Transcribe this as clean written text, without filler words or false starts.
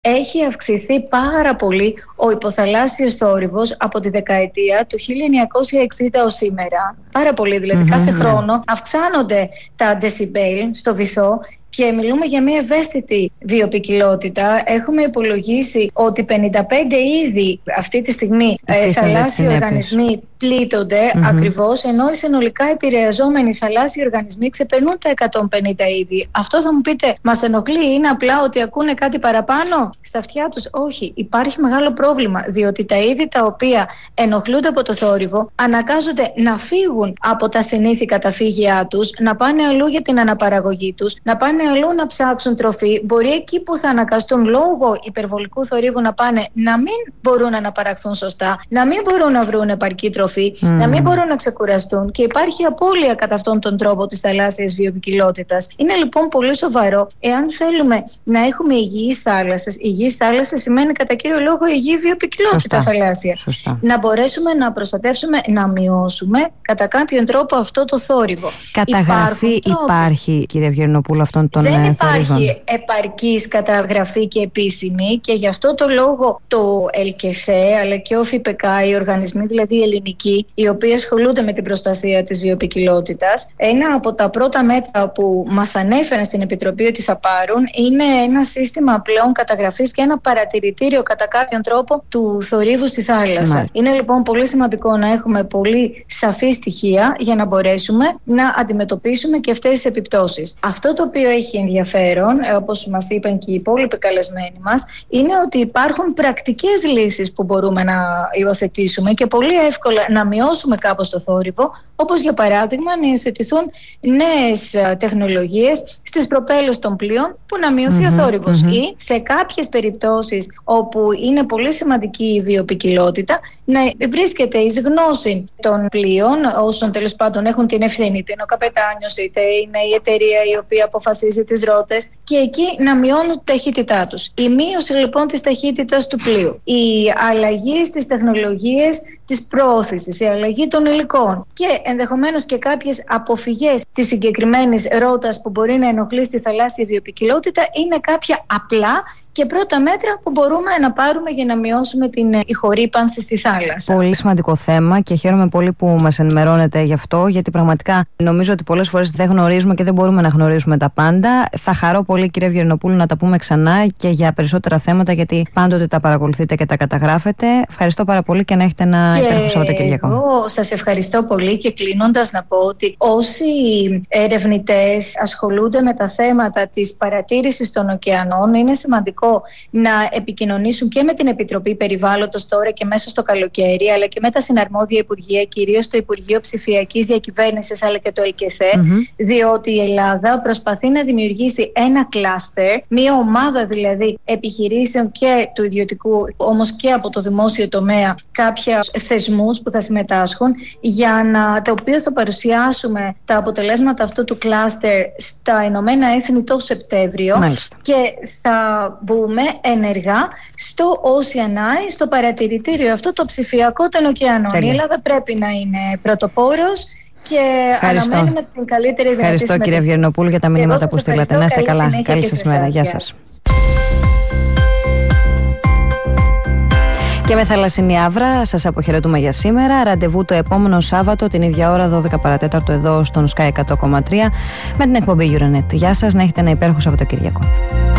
Έχει αυξηθεί πάρα πολύ ο υποθαλάσσιος θόρυβος από τη δεκαετία του 1960 ως σήμερα. Πάρα πολύ, δηλαδή κάθε χρόνο αυξάνονται τα decibel στο βυθό. Και μιλούμε για μια ευαίσθητη βιοποικιλότητα. Έχουμε υπολογίσει ότι 55 είδη αυτή τη στιγμή θαλάσσιοι οργανισμοί πλήττονται ακριβώς, ενώ οι συνολικά επηρεαζόμενοι θαλάσσιοι οργανισμοί ξεπερνούν τα 150 είδη. Αυτό θα μου πείτε, μας ενοχλεί, είναι απλά ότι ακούνε κάτι παραπάνω στα αυτιά τους? Όχι, υπάρχει μεγάλο πρόβλημα, διότι τα είδη τα οποία ενοχλούνται από το θόρυβο αναγκάζονται να φύγουν από τα συνήθη καταφύγια τους, να πάνε αλλού για την αναπαραγωγή τους, να πάνε αλλού να ψάξουν τροφή. Μπορεί εκεί που θα αναγκαστούν λόγω υπερβολικού θορύβου να πάνε να μην μπορούν να αναπαραχθούν σωστά, να μην μπορούν να βρουν επαρκή τροφή, να μην μπορούν να ξεκουραστούν, και υπάρχει απώλεια κατά αυτόν τον τρόπο της θαλάσσιας βιοποικιλότητας. Είναι λοιπόν πολύ σοβαρό, εάν θέλουμε να έχουμε υγιείς θάλασσες. Υγιείς θάλασσες σημαίνει κατά κύριο λόγο υγιή βιοποικιλότητα θαλάσσια. Να μπορέσουμε να προστατεύσουμε, να μειώσουμε κατά κάποιον τρόπο αυτό το θόρυβο. Καταγραφή υπάρχει, κυρία Ευγενοπούλου, αυτών των δεν υπάρχει θορύβων? επαρκής καταγραφή και επίσημη, και γι' αυτό το λόγο το ΕΛΚΕΘΕ αλλά και ο ΦΠΚ, οι οργανισμοί δηλαδή οι ελληνικοί, οι οποίοι ασχολούνται με την προστασία της βιοποικιλότητας, ένα από τα πρώτα μέτρα που μας ανέφεραν στην Επιτροπή ότι θα πάρουν είναι ένα σύστημα πλέον καταγραφής και ένα παρατηρητήριο κατά κάποιον τρόπο του θορύβου στη θάλασσα. Είναι λοιπόν πολύ σημαντικό να έχουμε πολύ σαφή στοιχεία για να μπορέσουμε να αντιμετωπίσουμε και αυτές τις επιπτώσεις. Αυτό το οποίο έχει ενδιαφέρον, όπως μας είπαν και οι υπόλοιποι καλεσμένοι μας, είναι ότι υπάρχουν πρακτικές λύσεις που μπορούμε να υιοθετήσουμε και πολύ εύκολα να μειώσουμε κάπως το θόρυβο, όπως για παράδειγμα να υιοθετηθούν νέες τεχνολογίες στις προπέλες των πλοίων που να μειωθεί ο θόρυβος, ή σε κάποιες περιπτώσεις όπου είναι πολύ σημαντική η βιοποικιλότητα να βρίσκεται εις γνώση των πλοίων, όσων τέλος πάντων έχουν την ευθύνη, είτε είναι ο καπετάνιος είτε είναι η εταιρεία η οποία αποφασίζει τις ρότες, και εκεί να μειώνουν τη ταχύτητά τους. Η μείωση λοιπόν της ταχύτητας του πλοίου, η αλλαγή στις τεχνολογίες της προώθησης, η αλλαγή των υλικών και ενδεχομένως και κάποιες αποφυγές της συγκεκριμένης ρότας που μπορεί να ενοχλεί στη θαλάσσια βιοποικιλότητα είναι κάποια απλά και πρώτα μέτρα που μπορούμε να πάρουμε για να μειώσουμε την ηχορύπανση στη θάλασσα. Πολύ σημαντικό θέμα και χαίρομαι πολύ που μας ενημερώνετε γι' αυτό, γιατί πραγματικά νομίζω ότι πολλές φορές δεν γνωρίζουμε και δεν μπορούμε να γνωρίζουμε τα πάντα. Θα χαρώ πολύ, κυρία Ευγενοπούλου, να τα πούμε ξανά και για περισσότερα θέματα, γιατί πάντοτε τα παρακολουθείτε και τα καταγράφετε. Ευχαριστώ πάρα πολύ και να έχετε ένα υπέροχο Σαββατοκύριακο. Εγώ σας ευχαριστώ πολύ, και κλείνοντας να πω ότι όσοι ερευνητές ασχολούνται με τα θέματα της παρατήρησης των ωκεανών, είναι σημαντικό να επικοινωνήσουν και με την Επιτροπή Περιβάλλοντος τώρα και μέσα στο καλοκαίρι, αλλά και με τα συναρμόδια Υπουργεία, κυρίως το Υπουργείο Ψηφιακής Διακυβέρνησης αλλά και το ΕΛΚΕΘΕ, διότι η Ελλάδα προσπαθεί να δημιουργήσει ένα κλάστερ, μια ομάδα δηλαδή επιχειρήσεων και του ιδιωτικού, όμως και από το δημόσιο τομέα, κάποιους θεσμούς που θα συμμετάσχουν, για να, το οποίο θα παρουσιάσουμε τα αποτελέσματα αυτού του κλάστερ στα Ηνωμένα Έθνη το Σεπτέμβριο. Μάλιστα. Και θα μπούμε ενεργά στο Ocean Eye, στο παρατηρητήριο αυτό το ψηφιακό των ωκεανών. Η Ελλάδα πρέπει να είναι πρωτοπόρος και αναμένουμε την καλύτερη δυνατή συμμετοχή. Ευχαριστώ, κυρία Ευγενοπούλου, για τα μηνύματα που στείλατε. Να είστε καλά. Καλή σας μέρα. Γεια σας. Και με Θαλασσινή Αύρα σας αποχαιρετούμε για σήμερα. Ραντεβού το επόμενο Σάββατο την ίδια ώρα, 12 παρατέταρτο, εδώ στον Sky 100,3 με την εκπομπή Euronet. Γεια σας, να έχετε ένα υπέροχο Σαββατοκύριακο.